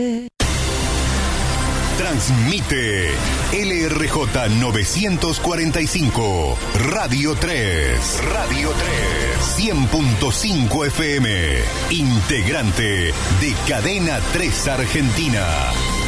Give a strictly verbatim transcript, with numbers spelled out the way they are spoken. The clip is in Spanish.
Transmite L R J novecientos cuarenta y cinco, Radio tres, Radio tres, cien punto cinco F M, integrante de Cadena tres Argentina.